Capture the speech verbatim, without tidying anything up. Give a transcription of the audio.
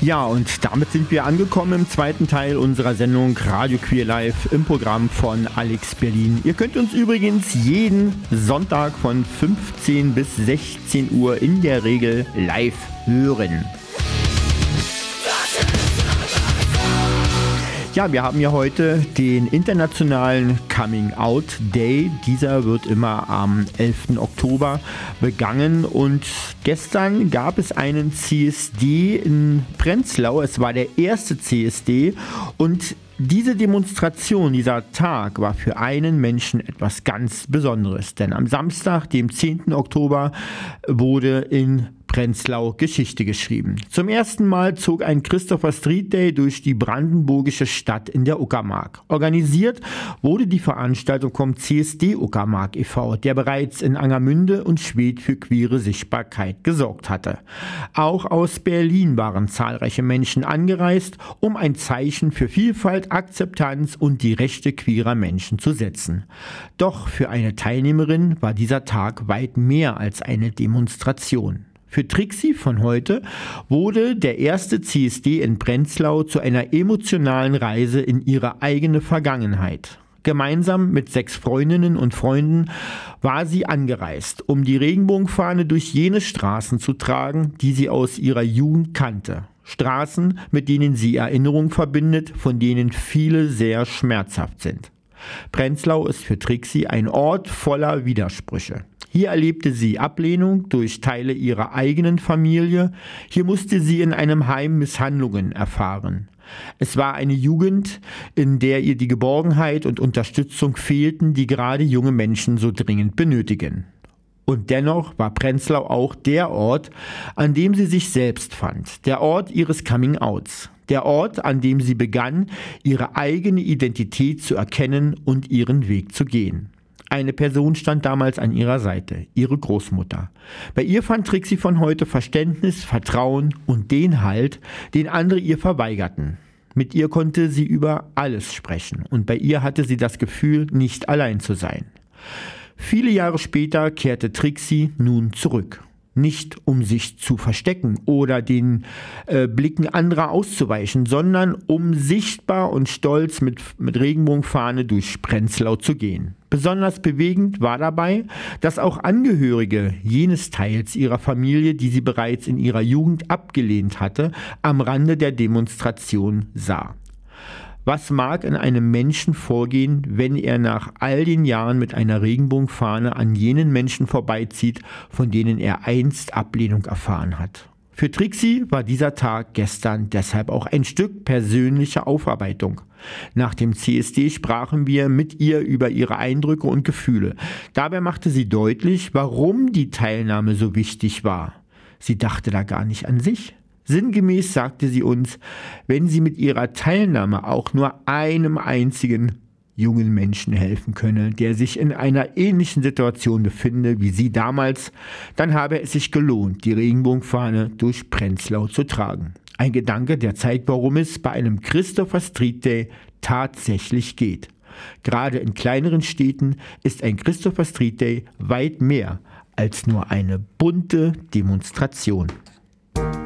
Ja, und damit sind wir angekommen im zweiten Teil unserer Sendung Radio Queer Live im Programm von Alex Berlin. Ihr könnt uns übrigens jeden Sonntag von fünfzehn bis sechzehn Uhr in der Regel live hören. Ja, wir haben ja heute den internationalen Coming Out Day. Dieser wird immer am elften Oktober begangen und gestern gab es einen C S D in Prenzlau. Es war der erste C S D und diese Demonstration, dieser Tag war für einen Menschen etwas ganz Besonderes, denn am Samstag, dem zehnten Oktober, wurde in Prenzlau Geschichte geschrieben. Zum ersten Mal zog ein Christopher Street Day durch die brandenburgische Stadt in der Uckermark. Organisiert wurde die Veranstaltung vom C S D Uckermark e V, der bereits in Angermünde und Schwedt für queere Sichtbarkeit gesorgt hatte. Auch aus Berlin waren zahlreiche Menschen angereist, um ein Zeichen für Vielfalt, Akzeptanz und die Rechte queerer Menschen zu setzen. Doch für eine Teilnehmerin war dieser Tag weit mehr als eine Demonstration. Für Trixie von heute wurde der erste C S D in Prenzlau zu einer emotionalen Reise in ihre eigene Vergangenheit. Gemeinsam mit sechs Freundinnen und Freunden war sie angereist, um die Regenbogenfahne durch jene Straßen zu tragen, die sie aus ihrer Jugend kannte. Straßen, mit denen sie Erinnerungen verbindet, von denen viele sehr schmerzhaft sind. Prenzlau ist für Trixie ein Ort voller Widersprüche. Hier erlebte sie Ablehnung durch Teile ihrer eigenen Familie. Hier musste sie in einem Heim Misshandlungen erfahren. Es war eine Jugend, in der ihr die Geborgenheit und Unterstützung fehlten, die gerade junge Menschen so dringend benötigen. Und dennoch war Prenzlau auch der Ort, an dem sie sich selbst fand, der Ort ihres Coming-Outs, der Ort, an dem sie begann, ihre eigene Identität zu erkennen und ihren Weg zu gehen. Eine Person stand damals an ihrer Seite, ihre Großmutter. Bei ihr fand Trixie von heute Verständnis, Vertrauen und den Halt, den andere ihr verweigerten. Mit ihr konnte sie über alles sprechen und bei ihr hatte sie das Gefühl, nicht allein zu sein. Viele Jahre später kehrte Trixie nun zurück. Nicht um sich zu verstecken oder den äh, Blicken anderer auszuweichen, sondern um sichtbar und stolz mit, mit Regenbogenfahne durch Prenzlau zu gehen. Besonders bewegend war dabei, dass auch Angehörige jenes Teils ihrer Familie, die sie bereits in ihrer Jugend abgelehnt hatte, am Rande der Demonstration sah. Was mag in einem Menschen vorgehen, wenn er nach all den Jahren mit einer Regenbogenfahne an jenen Menschen vorbeizieht, von denen er einst Ablehnung erfahren hat? Für Trixie war dieser Tag gestern deshalb auch ein Stück persönliche Aufarbeitung. Nach dem C S D sprachen wir mit ihr über ihre Eindrücke und Gefühle. Dabei machte sie deutlich, warum die Teilnahme so wichtig war. Sie dachte da gar nicht an sich. Sinngemäß sagte sie uns, wenn sie mit ihrer Teilnahme auch nur einem einzigen jungen Menschen helfen könne, der sich in einer ähnlichen Situation befinde wie sie damals, dann habe es sich gelohnt, die Regenbogenfahne durch Prenzlau zu tragen. Ein Gedanke, der zeigt, warum es bei einem Christopher Street Day tatsächlich geht. Gerade in kleineren Städten ist ein Christopher Street Day weit mehr als nur eine bunte Demonstration.